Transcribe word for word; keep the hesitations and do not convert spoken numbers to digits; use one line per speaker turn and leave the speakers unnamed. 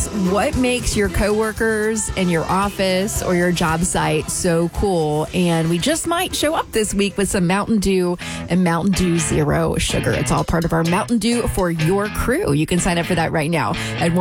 us what makes your coworkers in your office or your job site so cool. And we just might show up this week with some Mountain Dew and Mountain Dew Zero Sugar. It's all part of our Mountain Dew for Your Crew. You can sign up for that right now at